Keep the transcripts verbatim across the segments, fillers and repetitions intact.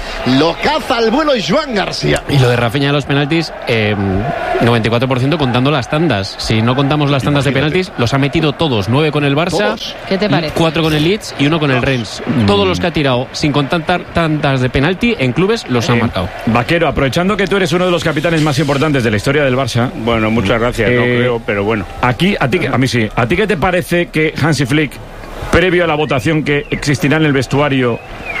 lo caza al vuelo Joan García. Y lo de Rafinha de los penaltis, eh, noventa y cuatro por ciento contando las tandas. Si no contamos las tandas de penaltis, los ha metido todos. nueve con el Barça, ¿Todos? ¿Qué te parece? cuatro con el Leeds y uno con el Rennes. Todos los que ha tirado sin contar tandas de penalti en clubes los han marcado. Vaquero, aprovechando que tú eres uno de los capitanes más importantes de la historia del Barça. Bueno, muchas gracias, eh, no creo, pero bueno. Aquí, a ti, a mí sí. ¿A ti qué te parece que Hansi Flick, previo a la votación que existirá en el vestuario,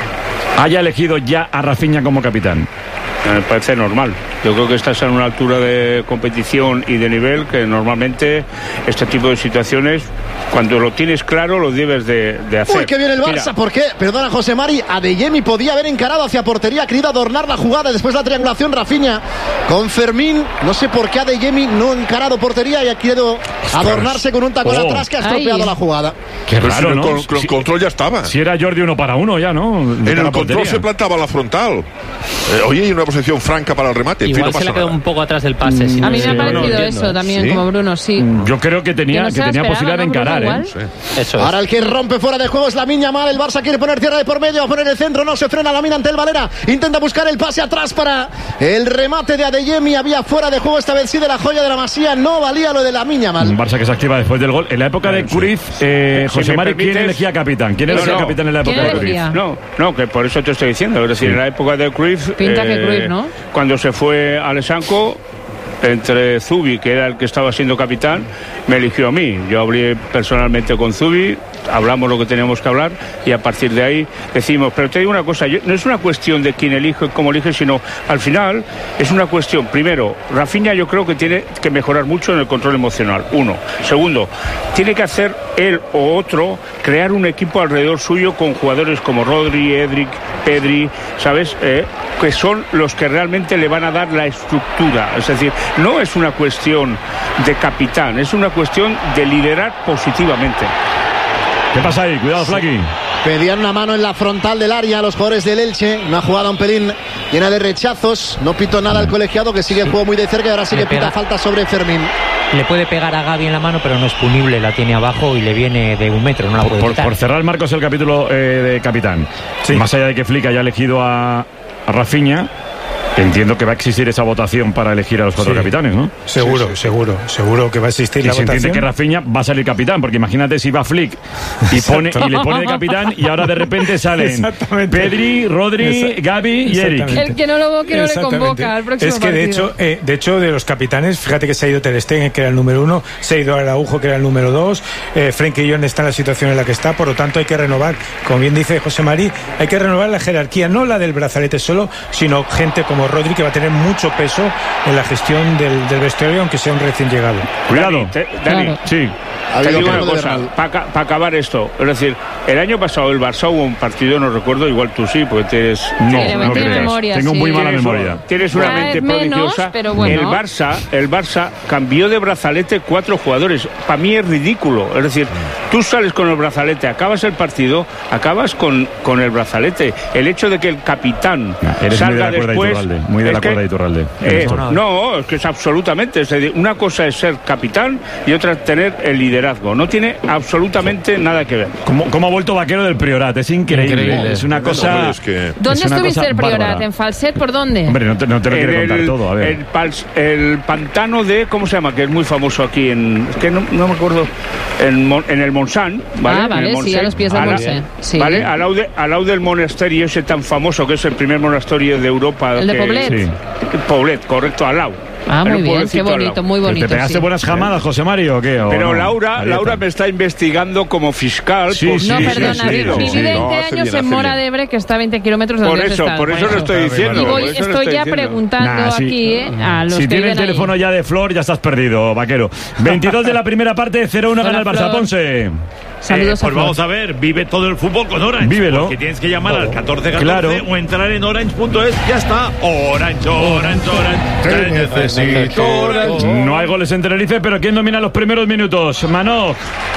haya elegido ya a Rafinha como capitán? Me parece normal. Yo creo que estás en una altura de competición y de nivel que normalmente este tipo de situaciones, cuando lo tienes claro, lo debes de, de hacer. Uy, que viene el Barça, Mira, ¿por qué? Perdona, José Mari, Adeyemi podía haber encarado hacia portería, ha querido adornar la jugada después de la triangulación Rafinha con Fermín. No sé por qué Adeyemi no ha encarado portería y ha querido adornarse con un tacón Oh. atrás que ha estropeado Ay. la jugada. Qué Pero raro, si ¿no? el, con- el Si- control ya estaba. Si era Jordi uno para uno ya, ¿no? De En cara el a control portería. se plantaba la frontal. Eh, oye, hay una posición franca para el remate. En fin, Igual no se le pasa ha quedado nada. un poco atrás del pase. A mí me ha Sí, parecido no eso entiendo, también, ¿Sí? como Bruno, sí. Yo creo que tenía, Que no que se la tenía esperaba, posibilidad de ¿no, Bruno? encarar, Igual. ¿eh? Sí. Eso es. Ahora el que rompe fuera de juego es la Miña Mal. El Barça quiere poner tierra de por medio, va a poner el centro, no se frena la mina ante el Valera. Intenta buscar el pase atrás para el remate de Adeyemi. Había fuera de juego esta vez sí de la joya de la Masía. No valía lo de la Miña Mal. Un Barça que se activa después del gol. En la época de Cruyff, eh, Si José me Mari, ¿quién permites- elegía capitán? ¿Quién No, elegía no. capitán en la época ¿Quién de Cruyff? elegía? No, no, que por eso te estoy diciendo. Es decir, Sí. en la época de Cruyff, Pinta que Cruyff, ¿no? cuando se fue a Lesanco, entre Zubi, que era el que estaba siendo capitán, me eligió a mí. Yo hablé personalmente con Zubi, hablamos lo que teníamos que hablar y a partir de ahí decimos, pero te digo una cosa, yo- no es una cuestión de quién elige, cómo elige, sino al final es una cuestión, primero, Rafinha yo creo que tiene que mejorar mucho en el control emocional, uno. Segundo, tiene que hacer él o otro, crear un equipo alrededor suyo con jugadores como Rodri, Edric, Pedri, ¿sabes? Eh, que son los que realmente le van a dar la estructura. Es decir, no es una cuestión de capitán, es una cuestión de liderar positivamente. ¿Qué pasa ahí? Cuidado, Flaqui. Pedían una mano en la frontal del área a los jugadores del Elche. Una jugada un pelín llena de rechazos. No pitó nada el colegiado, que sigue el juego muy de cerca y ahora sí que Le pega. pita falta sobre Fermín. Le puede pegar a Gavi en la mano, pero no es punible. La tiene abajo y le viene de un metro. No la puede Por, quitar. por cerrar, Marcos, el capítulo eh, de capitán. Más allá de que Flick haya elegido a, a Rafinha, entiendo que va a existir esa votación para elegir a los cuatro Sí. capitanes, ¿no? Seguro, Sí, sí. seguro, seguro que va a existir Y la se entiende votación. que Rafinha va a salir capitán, porque imagínate si va Flick y, pone, y le pone de capitán y ahora de repente salen Exactamente. Pedri, Rodri, Esa- Gavi y Eric. Exactamente. El que no lo boque no le Exactamente. convoca al próximo Es que de partido. hecho, eh, de hecho de los capitanes, fíjate que se ha ido Ter Stegen, que era el número uno, se ha ido Araujo, que era el número dos, eh, Frenkie de Jong está en la situación en la que está, por lo tanto hay que renovar, como bien dice José Mari, hay que renovar la jerarquía, no la del brazalete solo, sino gente como Rodri, que va a tener mucho peso en la gestión del, del vestuario, aunque sea un recién llegado. Cuidado. Dani, te- Dani, Claro. Sí. Ha te habido digo una cambio de cosa, Bernal. para acabar esto, es decir, el año pasado el Barça hubo un partido, no recuerdo, igual tú sí, porque tienes... No, Tiene- no tiene creas. memoria, Tengo sí. muy mala Tienes- memoria. Tienes una Cada mente vez menos, prodigiosa. pero bueno. El Barça, el Barça cambió de brazalete cuatro jugadores. Para mí es ridículo. Es decir, tú sales con el brazalete, acabas el partido, acabas con, con el brazalete. El hecho de que el capitán Nah, eres muy de salga la cuerda de después... Iturralde, muy de es la que- cuerda de Iturralde. eh, Eso. no, es que es absolutamente. Es decir, una cosa es ser capitán y otra es tener el liderazgo. No tiene absolutamente nada que ver. ¿Cómo, cómo ha vuelto Vaquero del Priorat? Es increíble. Increíble. Es una Bueno, cosa... hombre, es que- ¿Dónde es una estuviste cosa el Priorat? bárbara. ¿En Falset? ¿Por dónde? Hombre, no te, no te lo En quiere contar el, todo. A ver. el pals- el pantano de, ¿cómo se llama? Que es muy famoso aquí en... Es que no, no me acuerdo. En, Mon- en el Montsant, ¿vale? Ah, En vale, el sí, Montsant. a los pies del la- Montsant, sí. ¿Vale? Al lado, de- al lado del monasterio ese tan famoso, que es el primer monasterio de Europa. El de que- Poblet. Sí. Poblet, correcto, al lado. Ah, En muy un bien, qué pueblecito al bonito, lado. muy bonito. ¿Te pegaste sí. buenas jamadas, José Mario, o qué? ¿O Pero no? Laura, Marieta. Laura me está investigando como fiscal. Sí, por- sí, No, sí, perdona, sí, vi- sí, viví sí. veinte No, hace años bien, en hace Mora bien. de Ebre, que está a veinte kilómetros de Por donde eso, está. por eso lo estoy diciendo. Y voy, por eso lo estoy ya diciendo. preguntando Nah, sí. aquí eh, a los Si que tiene el viven ahí. teléfono ya de Flor, ya estás perdido, Vaquero. veintidós de la primera parte, cero uno gana el Hola, Barça. Flor. Ponce. Saludos Eh, a pues Flor. vamos a ver, vive todo el fútbol con Orange. Vívelo. Porque tienes que llamar al catorce catorce Claro. o entrar en orange punto es. Ya está. Orange, Orange, Orange. Te necesito, Orange. No hay goles en Tenerife, pero ¿quién domina los primeros minutos? Manoj.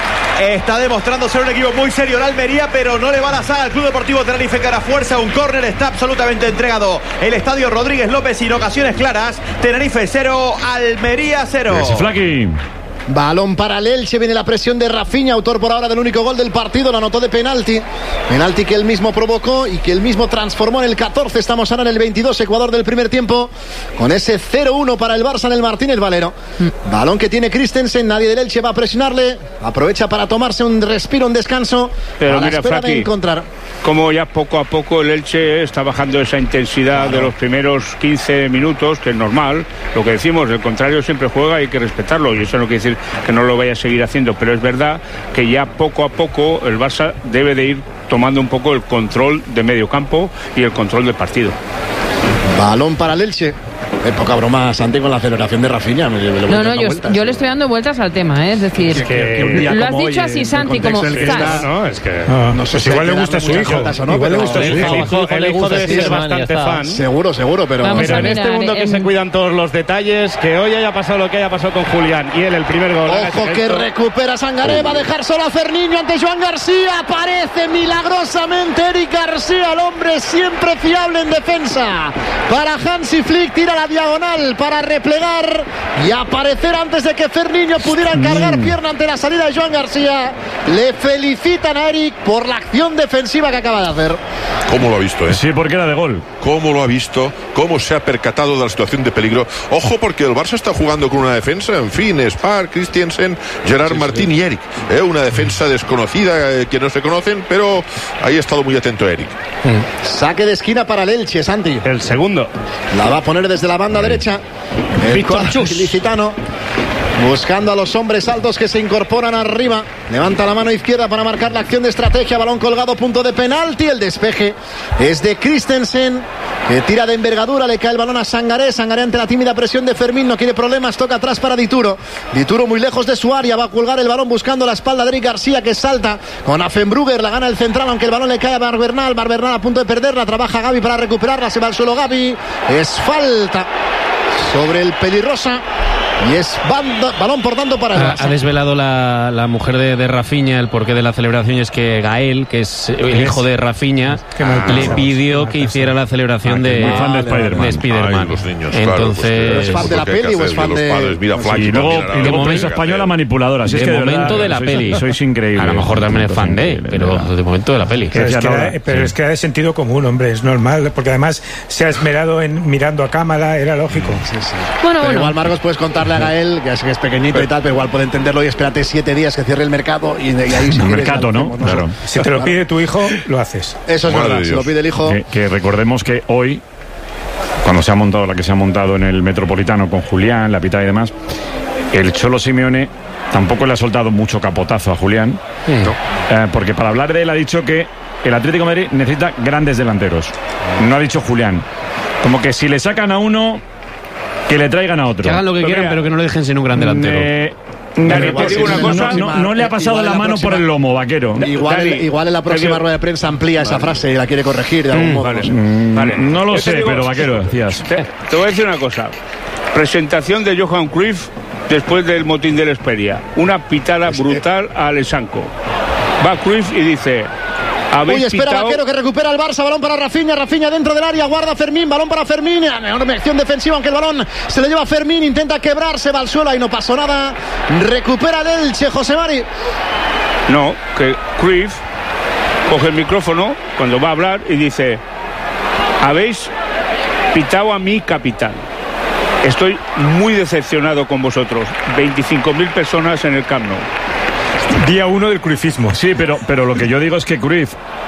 Está demostrando ser un equipo muy serio el Almería, pero no le va a la saga al Club Deportivo Tenerife, que hará fuerza. Un córner está absolutamente entregado. El estadio Rodríguez López, sin ocasiones claras. Tenerife cero, Almería cero. Ese Flaqui. Balón para el Elche, viene la presión de Rafinha, autor por ahora del único gol del partido, lo anotó de penalti. Penalti que él mismo provocó y que él mismo transformó en el catorce. Estamos ahora en el veintidós, Ecuador del primer tiempo, con ese cero uno para el Barça en el Martínez Valero. Balón que tiene Christensen, nadie del Elche va a presionarle, aprovecha para tomarse un respiro, un descanso. Pero a la mira, espera Flaqui, de encontrar. Como ya poco a poco el Elche está bajando esa intensidad claro. de los primeros quince minutos, que es normal, lo que decimos, el contrario siempre juega, hay que respetarlo, y eso no quiere decir que no lo vaya a seguir haciendo, pero es verdad que ya poco a poco el Barça debe de ir tomando un poco el control de medio campo y el control del partido. Balón para el Elche. Es poca broma, Santi, con la celebración de Rafinha. Me, me no, no, yo, yo le estoy dando vueltas al tema, ¿eh? Es decir, es que, que lo has dicho hoy, así, Santi, como... Está, ¿no? Es que, ah, no sé pues si igual le gusta a su hijo. No, igual le gusta a su hijo. El hijo, el hijo debe ser bastante fan. Seguro, seguro, pero... Vamos pero en mirar, este mundo que en... se cuidan todos los detalles, que hoy haya pasado lo que haya pasado con Julián y él el primer gol. Ojo que esto. recupera Sangaré, va a dejar solo a Ferniño ante Joan García. Aparece milagrosamente Eric García, el hombre siempre fiable en defensa. Para Hansi Flick, tira la diagonal para replegar y aparecer antes de que Ferniño pudiera cargar pierna ante la salida de Joan García. Le felicitan a Eric por la acción defensiva que acaba de hacer. ¿Cómo lo ha visto, eh? Sí, porque era de gol. ¿Cómo lo ha visto? ¿Cómo se ha percatado de la situación de peligro? Ojo, porque el Barça está jugando con una defensa, en fin, Spar, Christensen, Gerard sí, Martín sí. y Eric. ¿eh? Una defensa desconocida eh, que no se conocen, pero ahí ha estado muy atento Eric. Mm. Saque de esquina para el Elche, Santi. El segundo. La va a poner desde la banda derecha. Víctor Ilicitano, buscando a los hombres altos que se incorporan arriba. Levanta la mano izquierda para marcar la acción de estrategia. Balón colgado, punto de penalti. El despeje es de Christensen, que tira de envergadura. Le cae el balón a Sangaré. Sangaré ante la tímida presión de Fermín. No quiere problemas. Toca atrás para Dituro. Dituro muy lejos de su área. Va a colgar el balón buscando la espalda de Eric García, que salta con Affenbrugger. La gana el central, aunque el balón le cae a Barbernal. Barbernal a punto de perderla. Trabaja Gavi para recuperarla. Se va al suelo Gavi. Es falta sobre el pelirrosa. Y es banda, balón por tanto para el ha, ha desvelado la, la mujer de, de Rafinha el porqué de la celebración. Es que Gael, que es el hijo de Rafinha, ah, le pidió que hiciera la celebración ah, de, fan de Spider-Man. De Spider-Man. Ay, los niños, entonces, claro, ¿es fan de la peli o es fan de...? Mira, sí, y luego, y de momento española manipuladora. De, es que de de momento verdad, de la sois, peli. Sois increíble. A lo mejor también es fan de, pero de momento de la peli. Pero, es que, era, pero sí. es que era de sentido común, hombre, es normal, porque además se ha esmerado en mirando a cámara, era lógico. Sí, sí. Bueno, pero bueno. Igual, Marcos, puedes contarle a Gael, que es, que es pequeñito pero, y tal, pero igual puede entenderlo y espérate siete días que cierre el mercado y, y ahí si el mercado, ¿no? Claro. Si te lo pide tu hijo, lo haces. Eso es Madre verdad, si lo pide el hijo. Que, que recordemos que hoy, cuando se ha montado la que se ha montado en el Metropolitano con Julián, la Pitá y demás, el Cholo Simeone tampoco le ha soltado mucho capotazo a Julián, no. eh, porque para hablar de él ha dicho que el Atlético de Madrid necesita grandes delanteros. No ha dicho Julián. Como que si le sacan a uno, que le traigan a otro. Que hagan lo que pero quieran, mira, pero que no le dejen sin un gran delantero. Eh, Dale, igual, te digo una cosa, no, no, no le ha pasado la, la mano próxima, por el lomo, Vaquero. Igual, Dale, igual en la próxima rueda de prensa amplía vale. esa frase y la quiere corregir de algún mm, modo. Vale. Mm, vale. No lo Yo sé, digo, pero Vaquero, decías. Te, te voy a decir una cosa. Presentación de Johan Cruyff después del motín de la Esperia. Una pitada brutal a Alessanco. Va Cruyff y dice... Uy, espera pitao... Vaquero que recupera el Barça, balón para Rafinha, Rafinha dentro del área, guarda Fermín, balón para Fermín, enorme acción defensiva, aunque el balón se le lleva a Fermín, intenta quebrarse, va al suelo y no pasó nada, recupera el Elche, José Mari. No, que Cruyff coge el micrófono cuando va a hablar y dice: habéis pitado a mi capitán. Estoy muy decepcionado con vosotros. veinticinco mil personas en el Camp Nou. Día uno del cruyffismo. Sí, pero, pero lo que yo digo es que Cruyff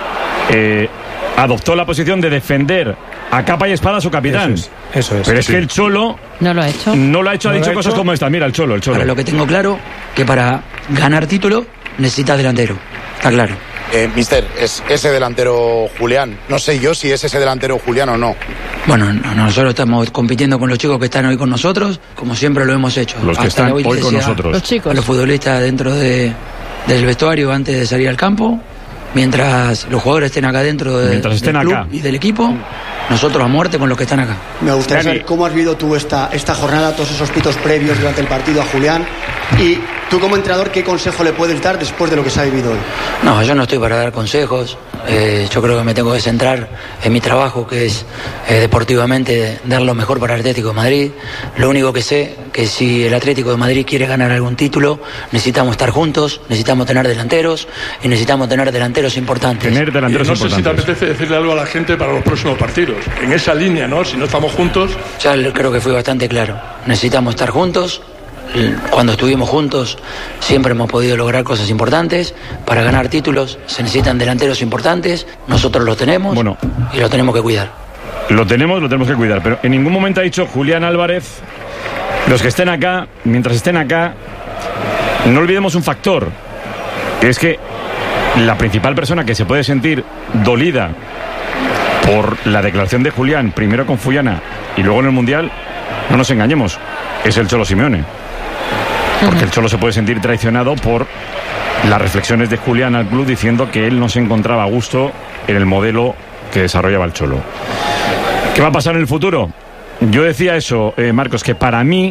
eh, adoptó la posición de defender a capa y espada a su capitán. Eso es. Eso es pero sí. es que el Cholo no lo ha hecho. No lo ha hecho, no ha dicho cosas hecho. como esta. Mira, el Cholo, el Cholo. Para lo que tengo claro, que para ganar título necesitas delantero. Está claro. Eh, mister, es ese delantero Julián. No sé yo si es ese delantero Julián o no. Bueno, no, nosotros estamos compitiendo con los chicos que están hoy con nosotros, como siempre lo hemos hecho. Los que Hasta están hoy con nosotros. Los chicos. A los futbolistas dentro de, del vestuario antes de salir al campo, mientras los jugadores estén acá dentro de, mientras estén del club acá. y del equipo, nosotros a muerte con los que están acá. Me gustaría saber cómo has vivido tú esta, esta jornada, todos esos pitos previos durante el partido a Julián y Tú como entrenador, ¿qué consejo le puedes dar después de lo que se ha vivido hoy? No, yo no estoy para dar consejos. Eh, yo creo que me tengo que centrar en mi trabajo, que es eh, deportivamente dar lo mejor para el Atlético de Madrid. Lo único que sé, que si el Atlético de Madrid quiere ganar algún título, necesitamos estar juntos, necesitamos tener delanteros y necesitamos tener delanteros importantes. Tener delanteros no importantes. sé si te apetece decirle algo a la gente para los próximos partidos. En esa línea, ¿no? Si no estamos juntos... Ya creo que fui bastante claro. Necesitamos estar juntos. Cuando estuvimos juntos siempre hemos podido lograr cosas importantes. Para ganar títulos se necesitan delanteros importantes. Nosotros los tenemos, bueno, y lo tenemos que cuidar. Lo tenemos, lo tenemos que cuidar. Pero en ningún momento ha dicho Julián Álvarez, los que estén acá, mientras estén acá, no olvidemos un factor, que es que la principal persona que se puede sentir dolida por la declaración de Julián, primero con Fullana y luego en el Mundial, no nos engañemos, es el Cholo Simeone. Porque el Cholo se puede sentir traicionado por las reflexiones de Julián al club diciendo que él no se encontraba a gusto en el modelo que desarrollaba el Cholo. ¿Qué va a pasar en el futuro? Yo decía eso, eh, Marcos, que para mí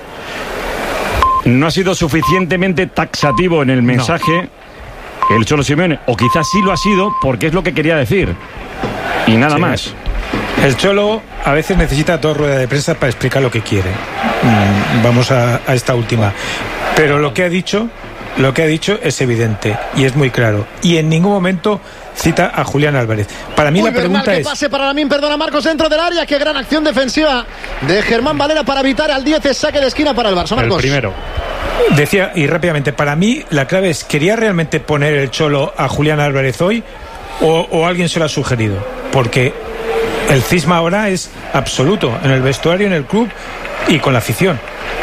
no ha sido suficientemente taxativo en el mensaje no. el Cholo Simeone, o quizás sí lo ha sido porque es lo que quería decir y nada sí, más. El Cholo a veces necesita dos ruedas de prensa para explicar lo que quiere. Mm, vamos a, a esta última. Pero lo que ha dicho, lo que ha dicho es evidente y es muy claro. Y en ningún momento cita a Julián Álvarez. Para mí Uy, la pregunta Bernal, que es... pase para Lamín, perdona Marcos, dentro del área. Qué gran acción defensiva de Germán Valera para evitar al diez, saque de esquina para el Barça. Marcos. El primero. Decía, y rápidamente, para mí la clave es, ¿quería realmente poner el Cholo a Julián Álvarez hoy o, o alguien se lo ha sugerido? Porque el cisma ahora es absoluto en el vestuario, en el club y con la afición.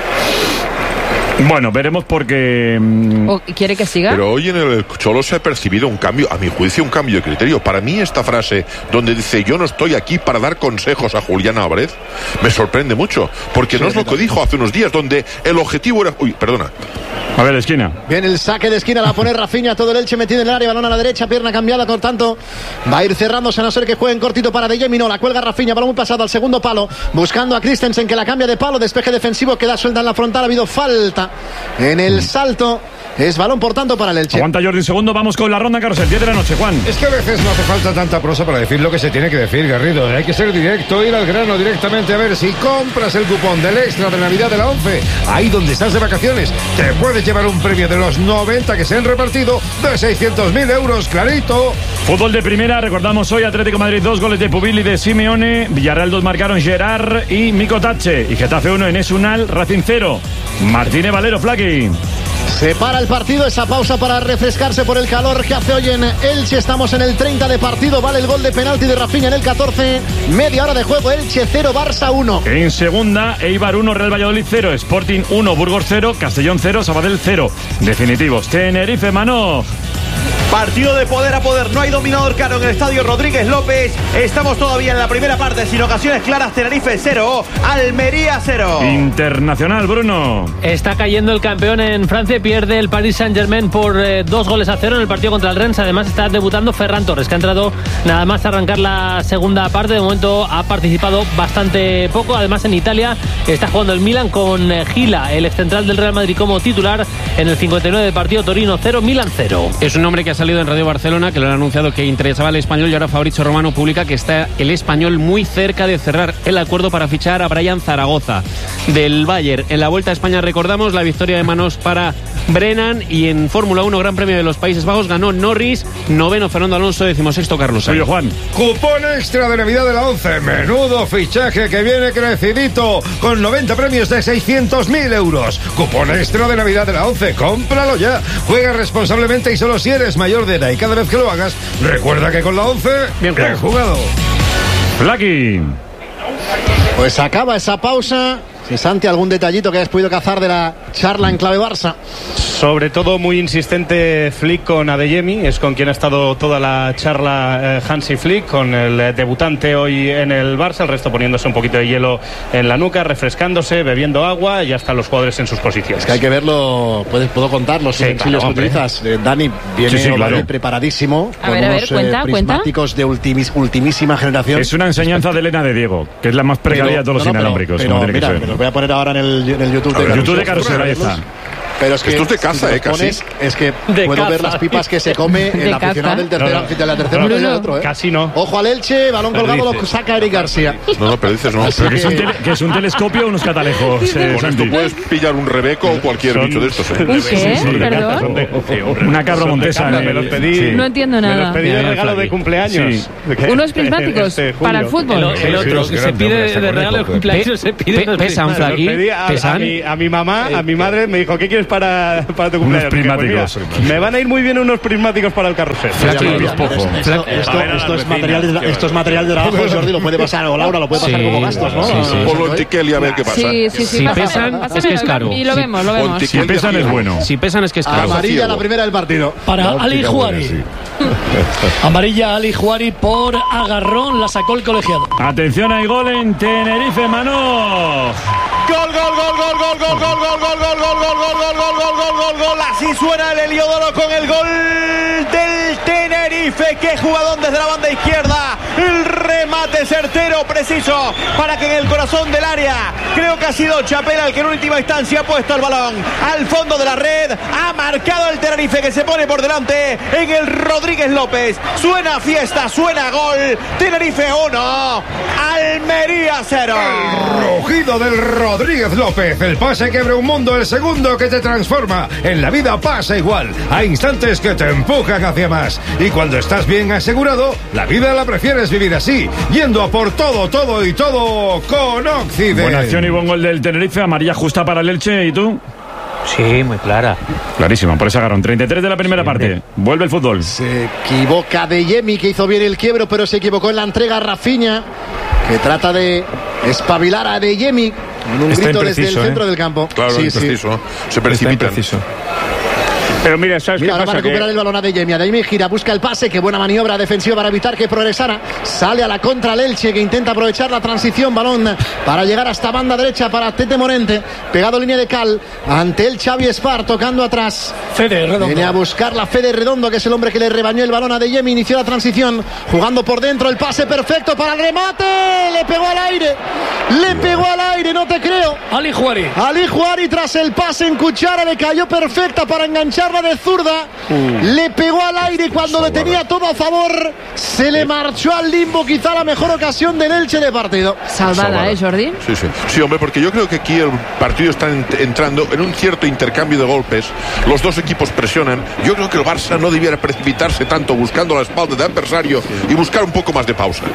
Bueno, veremos porque... ¿O quiere que siga? Pero hoy en el Cholo se ha percibido un cambio, a mi juicio, un cambio de criterio. Para mí esta frase donde dice yo no estoy aquí para dar consejos a Julián Álvarez me sorprende mucho, porque sí, no es lo que dijo hace unos días, donde el objetivo era... Uy, perdona. A ver, esquina. Bien, el saque de esquina la pone Rafinha, todo el Elche metido en el área, balón a la derecha, pierna cambiada, por tanto va a ir cerrándose a no ser que jueguen cortito para De Jemi, no, la cuelga Rafinha, balón muy pasado al segundo palo, buscando a Christensen que la cambia de palo, despeje defensivo, queda suelta en la frontal, ha habido falta en el salto. Es balón, por tanto, para el Elche. Aguanta Jordi un segundo, vamos con la ronda Carrusel, diez de la noche, Juan. Es que a veces no hace falta tanta prosa para decir lo que se tiene que decir, Garrido. Hay que ser directo, ir al grano directamente a ver si compras el cupón del extra de Navidad de la ONCE. Ahí donde estás de vacaciones, te puedes llevar un premio de los noventa que se han repartido de seiscientos mil euros, clarito. Fútbol de primera, recordamos hoy Atlético Madrid dos goles de Pubil y de Simeone. Villarreal dos marcaron Gerard y Mico Tache. Y Getafe uno, Enes Unal, Racing cero. Martínez Valero, Flaqui. Se para el partido, esa pausa para refrescarse por el calor que hace hoy en Elche. Estamos en el treinta de partido, vale el gol de penalti de Rafinha en el catorce. Media hora de juego, Elche cero, Barça uno. En segunda, Eibar uno, Real Valladolid cero, Sporting uno, Burgos cero, Castellón cero, Sabadell cero. Definitivos, Tenerife, Mano. Partido de poder a poder, no hay dominador claro en el estadio Rodríguez López. Estamos todavía en la primera parte sin ocasiones claras. Tenerife cero, Almería cero. Internacional, Bruno. Está cayendo el campeón en Francia, pierde el Paris Saint-Germain por eh, dos goles a cero en el partido contra el Rennes. Además está debutando Ferran Torres, que ha entrado nada más a arrancar la segunda parte. De momento ha participado bastante poco. Además en Italia está jugando el Milan con eh, Gila, el excentral del Real Madrid, como titular en el cincuenta y nueve del partido. Torino cero, Milan cero. Es un hombre que ha salido en Radio Barcelona, que lo han anunciado que interesaba al Español, y ahora Fabrizio Romano publica que está el Español muy cerca de cerrar el acuerdo para fichar a Brian Zaragoza del Bayern. En la Vuelta a España recordamos la victoria de manos para Brennan, y en Fórmula uno Gran Premio de los Países Bajos ganó Norris, noveno Fernando Alonso, decimosexto Carlos Sainz. Soy Juan. Cupón extra de Navidad de la ONCE, menudo fichaje que viene crecidito con noventa premios de seiscientos mil euros. Cupón extra de Navidad de la ONCE, cómpralo ya. Juega responsablemente y solo si eres mayor de edad, y cada vez que lo hagas recuerda que con la ONCE bien, bien jugado. Lucky. Pues acaba esa pausa. Si Santi, algún detallito que hayas podido cazar de la charla en clave Barça. Sobre todo muy insistente Flick con Adeyemi, es con quien ha estado toda la charla eh, Hansi Flick, con el eh, debutante hoy en el Barça, el resto poniéndose un poquito de hielo en la nuca, refrescándose, bebiendo agua, y ya están los jugadores en sus posiciones. Es que hay que verlo, puedes, puedo contar los sí, utensilios claro, que utilizas. Eh, Dani viene sí, sí, claro. preparadísimo, a con ver, a unos ver, cuenta, eh, prismáticos cuenta. de ultimis, ultimísima generación. Es una enseñanza de Elena de Diego, que es la más precavida de todos los no, no, inalámbricos. Pero, pero mira, me los voy a poner ahora en el, en el YouTube a de ver, Carrusel. YouTube de Carrusel, ahí está. Pero es que esto es de caza, si eh, casi. Pones, es que De puedo caza. ver las pipas que se come De el aficionado caza. del tercer No, no. de la tercera No, no, del no. otro, ¿eh? Casi no. Ojo al Elche, balón Pero colgado, dices. lo saca Eric García. No, no, pero dices no. Pero que es, un tele- que es un telescopio o unos catalejos. eh, Con Santi. esto puedes pillar un rebeco o cualquier Son- bicho de estos, ¿eh? ¿Un qué? ¿Perdón? Una cabra montesa. Me los pedí. Sí. No entiendo Me nada. los pedí de regalo de cumpleaños. Sí. Unos prismáticos Este julio. para el fútbol. El, el otro que se pide de regalo de cumpleaños se pide. Pe- unos pesan, prismáticos. Flaqui. Pedí a, a ¿Pesan? mi, a mi mamá, a mi madre, me dijo, ¿qué quieres para, para tu cumpleaños? Dije, pues prismáticos. mira, me van a ir muy bien unos prismáticos para el carrusel. Flaqui, Esto, esto, esto, esto es material de, esto es material de trabajo, Jordi, lo puede pasar, o Laura, lo puede pasar Sí, como gastos, ¿no? sí, sí. Ponlo en Tiquel y a ver qué pasa. Sí, sí, sí. Si pásamelo, pesan, pásamelo es que es caro. Y lo Si- vemos, lo vemos. Ponte- Si pesan es bueno. Si pesan es que es caro. Amarilla la primera del partido. Para La Ali óptica Juari. buena, sí. Amarilla Ali Juari por agarrón, la sacó el colegiado. Atención, hay gol en Tenerife, Mano. Gol, gol, gol, gol, gol, gol, gol, gol, gol, gol, gol, gol, gol, gol, gol, gol, gol, gol, gol. Así suena el Heliodoro con el gol del Tenerife. Qué jugadón desde la banda izquierda. El remate certero, preciso, para que en el corazón del área, creo que ha sido Chapela el que en última instancia ha puesto el balón al fondo de la red. Ha marcado el Tenerife que se pone por delante en el Rodríguez López. Suena fiesta, suena gol. Tenerife uno, Almería cero. Rugido del Rodríguez López. El pase que abre un mundo, el segundo que te transforma. En la vida pasa igual. Hay instantes que te empujan hacia más. Y cuando estás bien asegurado, la vida la prefieres vivir así. Yendo a por todo, todo y todo con Occident. Buena acción y buen gol del Tenerife. Amarilla justa para el Elche. ¿Y tú? Sí, muy clara. Clarísima, por ese agarrón. treinta y tres de la primera parte. Vuelve el fútbol. Se equivoca de Yemi, que hizo bien el quiebro, pero se equivocó en la entrega a Rafinha, que trata de espabilar a De Yemi con un Está grito desde el impreciso, centro ¿eh? del campo. Claro, Sí, impreciso. sí. Se precipitan. Pero mira, ¿sabes Mira, qué ahora va a pasa? recuperar Que- el balón a De Yemi. A De Yemi gira, busca el pase. Qué buena maniobra defensiva para evitar que progresara. Sale a la contra el Elche, que intenta aprovechar la transición. Balón para llegar hasta banda derecha para Tete Morente. Pegado línea de cal ante el Xavi Espar, tocando atrás. Fede Redondo. Viene a buscar la Fede Redondo, que es el hombre que le rebañó el balón a De Yemi. Inició la transición, jugando por dentro. El pase perfecto para el remate. Le pegó al aire. Le pegó al aire, no te creo. Ali Juari. Ali Juari, tras el pase en cuchara, le cayó perfecta para engancharla de zurda. Le pegó al aire y cuando le tenía todo a favor, se le marchó al limbo. Quizá la mejor ocasión del Elche de partido. Salvada, ¿eh, Jordi? Sí, sí. Sí, hombre, porque yo creo que aquí el partido está ent- entrando en un cierto intercambio de golpes. Los dos equipos presionan. Yo creo que el Barça no debiera precipitarse tanto buscando la espalda del adversario y buscar un poco más de pausa.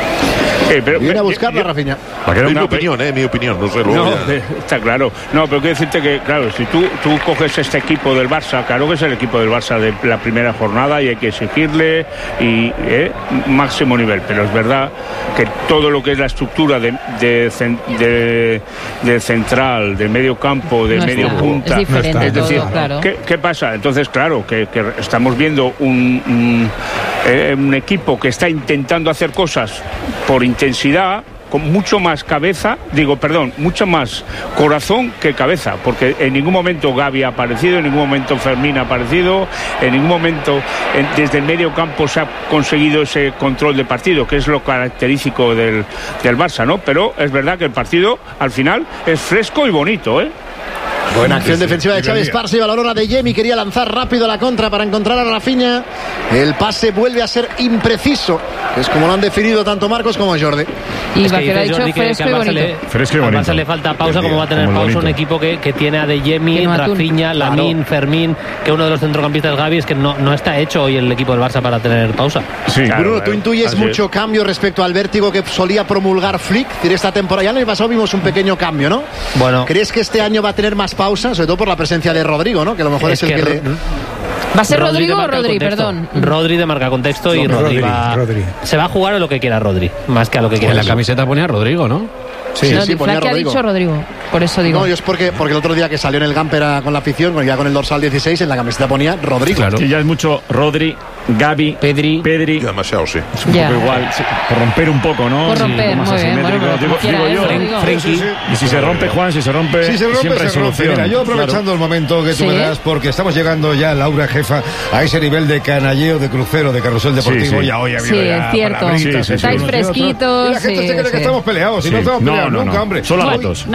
Eh, pero- Viene a yo- buscarla, yo- Rafinha. Es mi No, opinión, eh, mi opinión. No sé, luego No, ya- eh, está claro. No, pero quiero decirte que, claro, si tú, tú coges este equipo del Barça, claro que es el equipo del Barça de la primera jornada y hay que exigirle y eh, máximo nivel. Pero es verdad que todo lo que es la estructura de, de, cen- de- de central, de medio campo, de No medio está. punta. Es diferente es decir, todo, claro. ¿qué, qué pasa? Entonces, claro, que, que estamos viendo un, un, eh, un equipo que está intentando hacer cosas por intensidad, con mucho más cabeza, digo, perdón, mucho más corazón que cabeza, porque en ningún momento Gavi ha aparecido, en ningún momento Fermín ha aparecido, en ningún momento en- desde el medio campo se ha conseguido ese control de partido, que es lo característico del, del Barça, ¿no? Pero es verdad que el partido, al final, es fresco y bonito, ¿eh? Buena acción defensiva de Xavi Esparza y balón a De Yemi. Quería lanzar rápido a la contra para encontrar a Rafinha. El pase vuelve a ser impreciso, que es como lo han definido tanto Marcos como Jordi. Y Es que Vaquero ha dice dicho Jordi que- fresco que y al Barça bonito. le- Fresco y al bonito. Barça le falta pausa, Bien, como va a tener como pausa bonito. un equipo que, que tiene a De Yemi, Tiene atún. Rafinha, Lamine, Fermín, que uno de los centrocampistas Gavi es que no, no está hecho hoy el equipo del Barça para tener pausa. Sí, Bruno, tú intuyes mucho cambio respecto al vértigo que solía promulgar Flick. Es decir, esta temporada, ya el año pasado vimos un pequeño cambio, ¿no? Bueno. ¿Crees que este año va a tener más pausa? Sobre todo por la presencia de Rodrigo, ¿no? Que a lo mejor es, Es el que que le... ¿Va a ser Rodri Rodrigo de o marca Rodri? contexto. Perdón. Rodri de marca contexto y No, Rodri, Rodri, va- Rodri. se va a jugar a lo que quiera Rodri, más que a lo que quiera En la Gavi. camiseta ponía Rodrigo, ¿no? Sí, no, sí, ponía Flaque ha Rodrigo. dicho Rodrigo. Por eso digo. No, yo es porque, porque el otro día que salió en el Gamper a- con la afición, ya con el dorsal dieciséis, en la camiseta ponía Rodrigo. Claro. Sí, ya es mucho Rodri, Gavi, Pedri. Pedri. Ya demasiado, sí. Es un Ya. poco igual, sí, por romper un poco, ¿no? Por Sí, romper, más muy bien, asimétrico. bueno, digo, como quiera, digo ¿eh, yo, Rodrigo? Frenkie. Sí, sí. Y si se rompe, Juan, si se rompe, Si se rompe, siempre hay se rompe. solución. Mira, yo Claro. aprovechando el momento que tú Sí. me das, porque estamos llegando ya, Laura, jefa, a ese nivel de canalleo, de crucero, de carrusel deportivo. Sí, sí. Ya hoy ha habido Sí, ya es cierto. palabritas, Sí, sí, sí. entre Estáis unos y otros. fresquitos, Y la gente sí, se cree sí. que estamos peleados. Y Sí. no estamos No, peleados no, nunca, no. hombre. Solo a hoy, ratos. No. hoy yo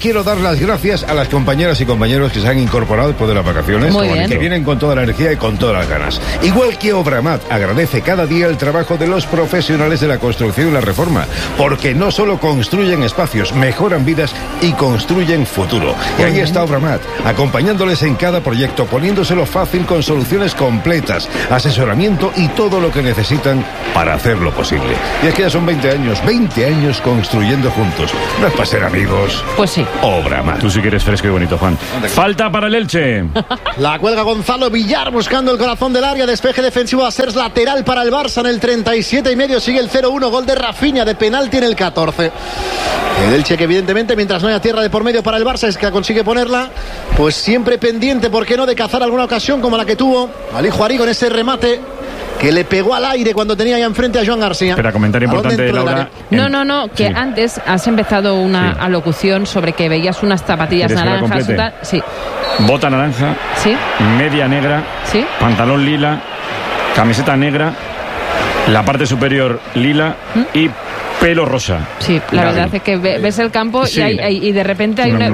quiero dar las gracias a las compañeras y compañeros que se han incorporado después de las vacaciones, Muy bien. que vienen con toda la energía y con todas las ganas. Igual que Obramat agradece cada día el trabajo de los profesionales de la construcción y la reforma, porque no solo construyen espacios, mejoran vidas y construyen futuro. Y ahí está Obramat, acompañándoles en cada proyecto, poniéndoselo fácil con soluciones completas, asesoramiento y todo lo que necesitan para hacerlo posible. Y es que ya son veinte años, veinte años construyendo juntos. No es para ser amigos. Pues sí. Obramat. Tú sí que eres fresco y bonito, Juan. Falta para el Elche. La cuelga Gonzalo Villar buscando el corazón del área. Despeje defensivo a ser lateral para el Barça en el treinta y siete y medio. Sigue el cero uno. Gol de Rafinha de penalti en el catorce. El Elche que evidentemente mientras no haya tierra de por medio para el Barça es que consigue ponerla. Pues siempre pendiente, ¿por qué no?, de cazar alguna ocasión como la que tuvo Alijo Arí con ese remate que le pegó al aire cuando tenía ya enfrente a Joan García. Espera, comentario importante de Laura. No, no, no, que sí. Antes has empezado una sí. alocución sobre que veías unas zapatillas naranjas. Tal, sí. Bota naranja. Sí. Media negra. Sí. Pantalón lila. Camiseta negra. La parte superior lila. ¿Mm? Y pelo rosa. Sí, la Gaby. Verdad es que ves el campo sí. y, hay, hay, y de repente hay una...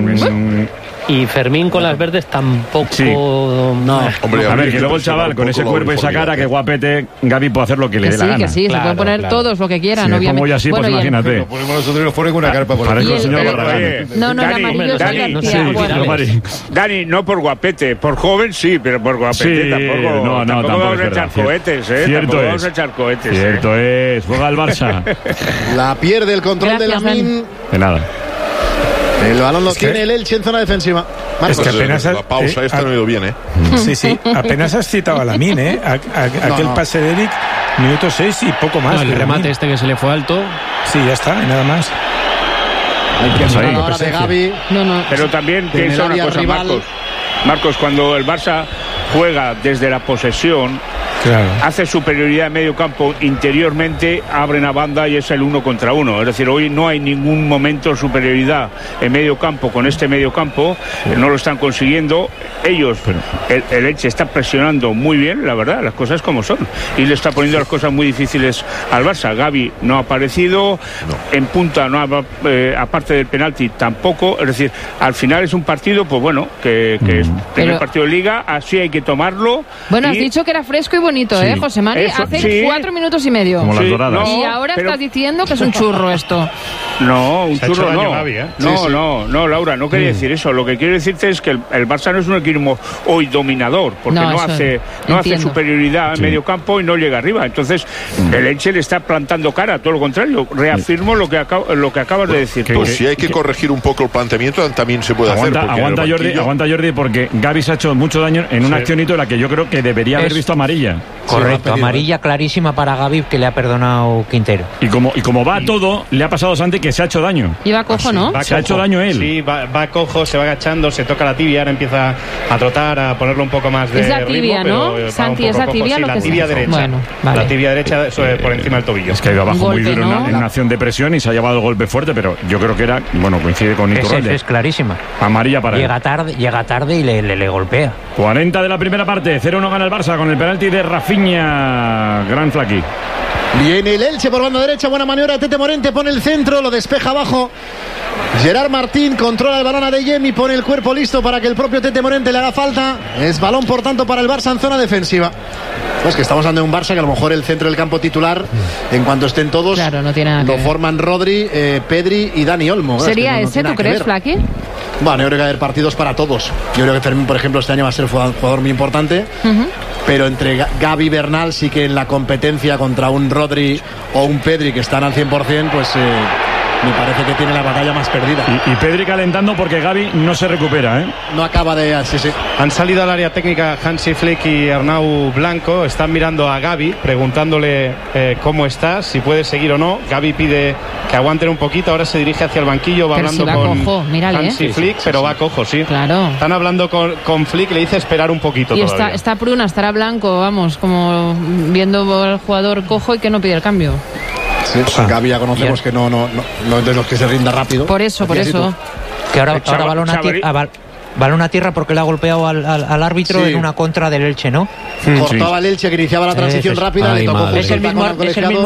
Y Fermín con las verdes tampoco. Sí. No, hombre, a ver, que luego el chaval con ese cuerpo y esa cara, que guapete, Gaby puede hacer lo que le que dé sí, la gana. Que sí, claro, se pueden poner claro. todos lo que quieran, si obviamente. Como yo así, bueno, pues imagínate. Lo ponemos nosotros y nos ponen una carpa por Parezco el señor el, Barragán. No, no, Dani, el amarillo Dani, es no, García, sí, bueno. Dani, Dani, no por guapete, por joven sí, pero por guapete sí, tampoco. No, no, tampoco, tampoco vamos a echar cohetes, ¿eh? Cierto tampoco es. vamos a echar cohetes. Cierto ¿eh? es. Juega el Barça. La pierde el control Gracias, de Lamine. De nada. El balón lo es que, tiene el Elche en zona defensiva. Marcos. Es que apenas la pausa eh, esta no ha ido bien, ¿eh? Sí, sí. Apenas has citado a Lamine, ¿eh? A, a, no, aquel no. pase de Eric, minuto seis y poco más. No, el remate este que se le fue alto. Sí, ya está, nada más. Hay que ahí, ahora de Gaby. No, no. Pero también piensa una cosa, rival. Marcos. Marcos, cuando el Barça juega desde la posesión, claro. hace superioridad en medio campo interiormente, abren a banda y es el uno contra uno. Es decir, hoy no hay ningún momento de superioridad en medio campo con este medio campo, sí. no lo están consiguiendo. Ellos, el, el Elche está presionando muy bien, la verdad, las cosas como son, y le está poniendo las cosas muy difíciles al Barça. Gaby no ha aparecido, no. en punta no ha, eh, aparte del penalti tampoco. Es decir, al final es un partido, pues bueno, que, que mm. es primer Pero... partido de Liga, así hay que tomarlo. Bueno, y... has dicho que era fresco y bonito, sí. ¿eh, José Mari? Eso, hace sí. cuatro minutos y medio. Como las sí, doradas. No, y ahora pero... estás diciendo que es un churro esto. No, un Se churro no. Gaby, ¿eh? No, sí, sí. no, no, Laura, no quería mm. decir eso. Lo que quiero decirte es que el, el Barça no es un equipo hoy dominador, porque no, no hace no hace superioridad sí. en medio campo y no llega arriba. Entonces, mm. el Elche le está plantando cara, todo lo contrario. Reafirmo sí. lo que acabo, lo que acabas de decir. Pues si hay que corregir un poco el planteamiento, también se puede aguanta, hacer. Aguanta Jordi, banquillo... aguanta Jordi, porque Gaby se ha hecho mucho daño en una sí. accionito en la que yo creo que debería haber visto amarilla. Correcto, sí, amarilla clarísima para Gaby, que le ha perdonado Quintero. Y como, y como va todo, le ha pasado a Santi que se ha hecho daño. Y va cojo, ¿no? Va se cojo. ha hecho daño él. Sí, va, va cojo, se va agachando, se toca la tibia, ahora empieza a trotar, a ponerle un poco más de es la tibia, ritmo, ¿no? Santi, es la tibia sí, lo la que tibia se... derecha. Bueno, vale. La tibia derecha eh, por encima del tobillo. Es que ha ido abajo golpe, muy duro ¿no? en, una, en una acción de presión y se ha llevado el golpe fuerte, pero yo creo que era, bueno, coincide con Iturralde. Es, es clarísima. Amarilla para llega él. tarde, llega tarde y le, le, le golpea. cuarenta de la primera parte, cero uno gana el Barça con el penalti de Rafinha. Gran Flaqui. Viene el Elche por banda derecha, buena maniobra. Tete Morente pone el centro, lo despeja abajo. Gerard Martín controla el balón a Adeyemi, pone el cuerpo listo para que el propio Tete Morente le haga falta. Es balón, por tanto, para el Barça en zona defensiva. Pues que estamos hablando de un Barça que a lo mejor el centro del campo titular, en cuanto estén todos, claro, no tiene nada lo que ver. forman Rodri, eh, Pedri y Dani Olmo. ¿Sería es que no, ese, no tú crees, Flaqui? Bueno, yo creo que va a haber partidos para todos. Yo creo que Fermín, por ejemplo, este año va a ser un jugador muy importante. Uh-huh. Pero entre Gaby y Bernal sí que en la competencia contra un Rodri o un Pedri que están al cien por ciento, pues eh, me parece que tiene la batalla más perdida. Y, y Pedri calentando porque Gaby no se recupera, ¿eh? No acaba de... Sí, sí. Han salido al área técnica Hansi Flick y Arnau Blanco. Están mirando a Gaby, preguntándole eh, cómo está, si puede seguir o no. Gaby pide que aguanten un poquito. Ahora se dirige hacia el banquillo, va pero hablando si va con cojo, mírale, Hansi eh. Flick, pero va cojo, sí. Claro. Están hablando con, con Flick, le dice esperar un poquito y todavía. está, está Pruna, estará Blanco, vamos, como viendo al jugador cojo y que no pide el cambio. Sí, ah, Gaby ya conocemos bien. que no, no, no, no es de los que se rinda rápido. Por eso, por eso. Que ahora, ahora balón a tierra, balón a tierra porque le ha golpeado al, al, al árbitro sí. en una contra del Elche, ¿no? Cortaba sí. el Elche que iniciaba la transición eh, rápida, ay, le tocó es el mismo, es el mismo